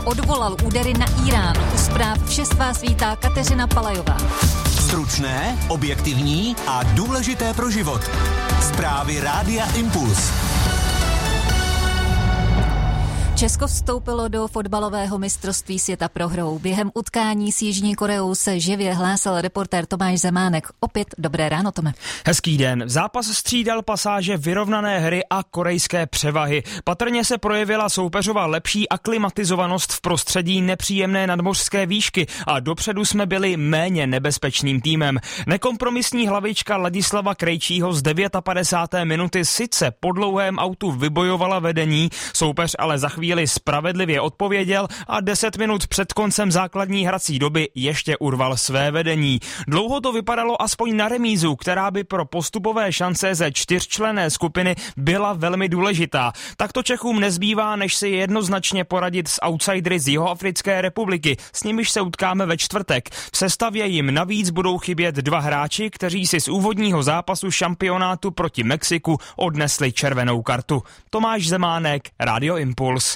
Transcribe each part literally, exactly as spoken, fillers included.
odvolal údery na Irán. U zpráv vše s vás vítá Kateřina Palajová. Stručné, objektivní a důležité pro život. Zprávy Rádia Impuls. Česko vstoupilo do fotbalového mistrovství světa prohrou. Během utkání s Jižní Koreou se živě hlásil reportér Tomáš Zemánek. Opět dobré ráno, Tome. Hezký den. Zápas střídal pasáže vyrovnané hry a korejské převahy. Patrně se projevila soupeřova lepší aklimatizovanost v prostředí nepříjemné nadmořské výšky a dopředu jsme byli méně nebezpečným týmem. Nekompromisní hlavička Ladislava Krejčího z padesátého devátého minuty sice po dlouhém autu vybojovala vedení, soupeř ale za chvíli spravedlivě odpověděl a deset minut před koncem základní hrací doby ještě urval své vedení. Dlouho to vypadalo aspoň na remízu, která by pro postupové šance ze čtyřčlenné skupiny byla velmi důležitá. Takto Čechům nezbývá, než si jednoznačně poradit s outsidery z Jihoafrické republiky, s nimiž se utkáme ve čtvrtek. V sestavě jim navíc budou chybět dva hráči, kteří si z úvodního zápasu šampionátu proti Mexiku odnesli červenou kartu. Tomáš Zemánek, Radio Impuls.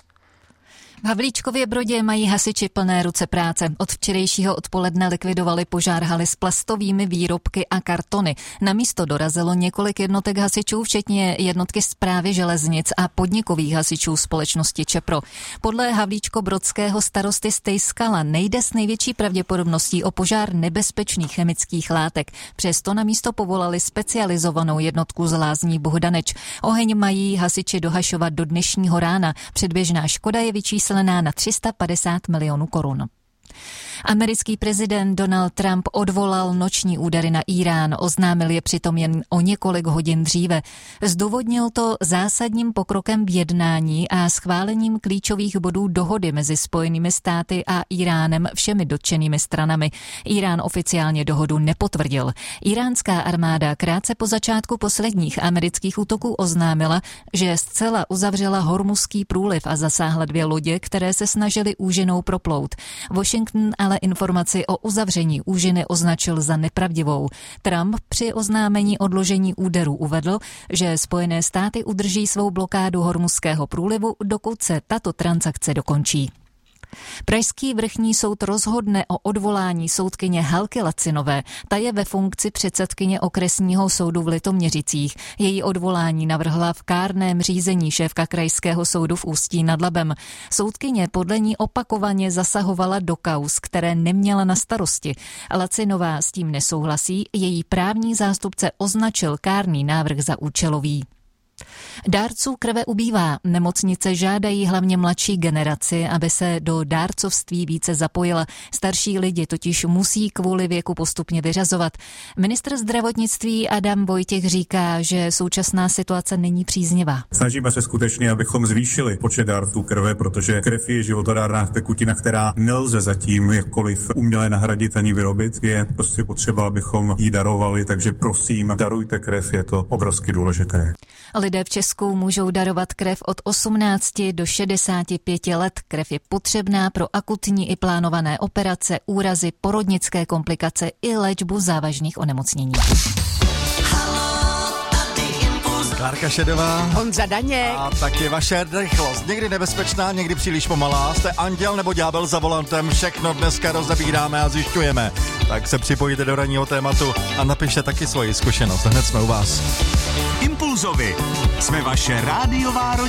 V Havlíčkově Brodě mají hasiči plné ruce práce. Od včerejšího odpoledne likvidovali požár haly s plastovými výrobky a kartony. Na místo dorazilo několik jednotek hasičů, včetně jednotky Správy železnic a podnikových hasičů společnosti Čepro. Podle havlíčkobrodského starosty Stejskala nejde s největší pravděpodobností o požár nebezpečných chemických látek. Přesto na místo povolali specializovanou jednotku z Lázní Bohdaneč. Oheň mají hasiči dohašovat do dnešního rána. Předběžná škoda je vyčíslená na tři sta padesát milionů korun. Americký prezident Donald Trump odvolal noční údery na Irán, oznámil je přitom jen o několik hodin dříve. Zdůvodnil to zásadním pokrokem v jednání a schválením klíčových bodů dohody mezi Spojenými státy a Iránem všemi dotčenými stranami. Irán oficiálně dohodu nepotvrdil. Iránská armáda krátce po začátku posledních amerických útoků oznámila, že zcela uzavřela Hormuzský průliv a zasáhla dvě lodě, které se snažily úžinou proplout. Washington ale informaci o uzavření úžiny označil za nepravdivou. Trump při oznámení odložení úderů uvedl, že Spojené státy udrží svou blokádu Hormuzského průlivu, dokud se tato transakce dokončí. Pražský vrchní soud rozhodne o odvolání soudkyně Helky Lacinové. Ta je ve funkci předsedkyně okresního soudu v Litoměřicích. Její odvolání navrhla v kárném řízení šéfka krajského soudu v Ústí nad Labem. Soudkyně podle ní opakovaně zasahovala do kauz, které neměla na starosti. Lacinová s tím nesouhlasí, její právní zástupce označil kárný návrh za účelový. Dárců krve ubývá. Nemocnice žádají hlavně mladší generaci, aby se do dárcovství více zapojila. Starší lidi totiž musí kvůli věku postupně vyřazovat. Ministr zdravotnictví Adam Vojtěch říká, že současná situace není příznivá. Snažíme se skutečně, abychom zvýšili počet dárců krve, protože krev je životadárná tekutina, která nelze zatím jakkoliv uměle nahradit ani vyrobit. Je prostě potřeba, abychom ji darovali, takže prosím, darujte krev, je to obrovsky důležité. Lidé v Česku můžou darovat krev od osmnácti do šedesáti pěti let. Krev je potřebná pro akutní i plánované operace, úrazy, porodnické komplikace i léčbu závažných onemocnění. Klárka Šedová. Honza Daněk. A taky vaše rychlost. Někdy nebezpečná, někdy příliš pomalá. Jste anděl nebo ďábel za volantem, všechno dneska rozebíráme a zjišťujeme. Tak se připojte do ranního tématu a napište taky svoji zkušenost. Hned jsme u vás. Impulzovi. Jsme vaše rádiová rodina.